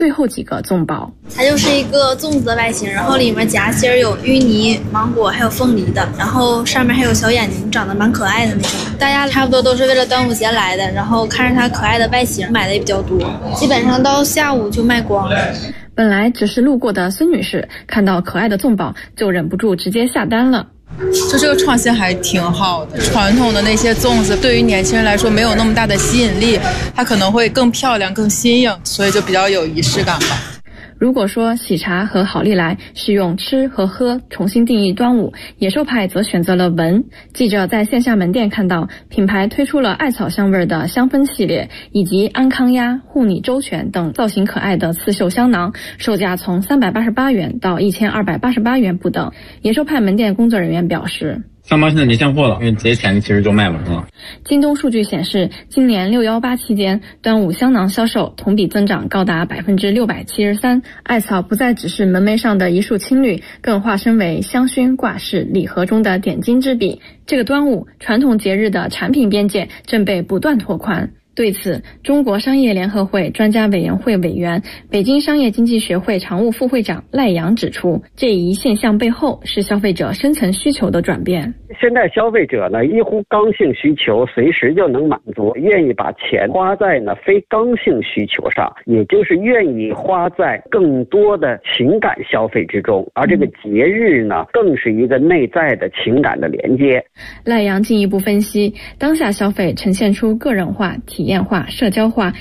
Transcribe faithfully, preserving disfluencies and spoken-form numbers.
最后几个粽宝。 它就是一个粽子的外形，然后里面夹心有芋泥、芒果还有凤梨的，然后上面还有小眼睛，长得蛮可爱的那种。大家差不多都是为了端午节来的，然后看着它可爱的外形买的也比较多，基本上到下午就卖光了。 本来只是路过的孙女士看到可爱的粽宝就忍不住直接下单了。 就这个创新还挺好的，传统的那些粽子对于年轻人来说没有那么大的吸引力，它可能会更漂亮更新颖，所以就比较有仪式感吧。 如果说喜茶和好利来是用吃和喝重新定义端午，野兽派则选择了闻。记者在线下门店看到，品牌推出了艾草香味的香氛系列，以及安康鸭、护你周全等造型可爱的刺绣香囊，售价从三百八十八元到一千二百八十八元不等。野兽派门店工作人员表示， 香包现在没现货了，因为节前其实就卖完了。 京东数据显示，今年六一八期间，端午香囊销售同比增长高达百分之六百七十三。艾草不再只是门楣上的一束青绿，更化身为香薰、挂饰、礼盒中的点睛之笔。这个端午传统节日的产品边界正被不断拓宽。对此，中国商业联合会专家委员会委员、北京商业经济学会常务副会长赖阳指出，这一现象背后是消费者深层需求的转变。 现在消费者呢，一乎刚性需求随时就能满足，愿意把钱花在呢非刚性需求上，也就是愿意花在更多的情感消费之中。而这个节日呢，更是一个内在的情感的连接。 赖阳进一步分析，当下消费呈现出个人化、体验化、社交化